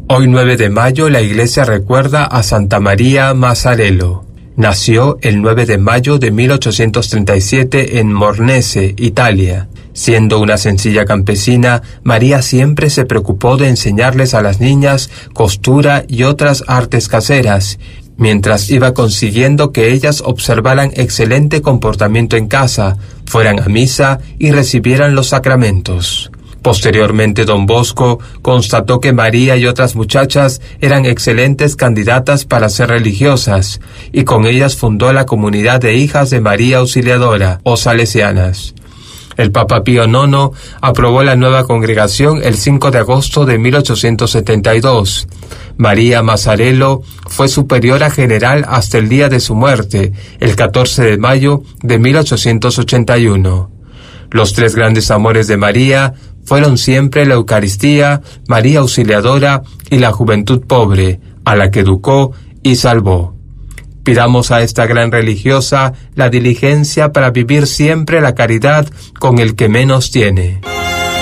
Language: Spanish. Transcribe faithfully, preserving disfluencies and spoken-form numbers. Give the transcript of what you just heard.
Hoy nueve de mayo la iglesia recuerda a Santa María Mazzarello. Nació el nueve de mayo de mil ochocientos treinta y siete en Mornese, Italia. Siendo una sencilla campesina, María siempre se preocupó de enseñarles a las niñas costura y otras artes caseras, mientras iba consiguiendo que ellas observaran excelente comportamiento en casa, fueran a misa y recibieran los sacramentos. Posteriormente, don Bosco constató que María y otras muchachas eran excelentes candidatas para ser religiosas, y con ellas fundó la comunidad de hijas de María Auxiliadora, o salesianas. El Papa Pío nono aprobó la nueva congregación el cinco de agosto de mil ochocientos setenta y dos. María Mazzarello fue superiora general hasta el día de su muerte, el catorce de mayo de mil ochocientos ochenta y uno. Los tres grandes amores de María fueron siempre la Eucaristía, María Auxiliadora y la juventud pobre, a la que educó y salvó. Pidamos a esta gran religiosa la diligencia para vivir siempre la caridad con el que menos tiene.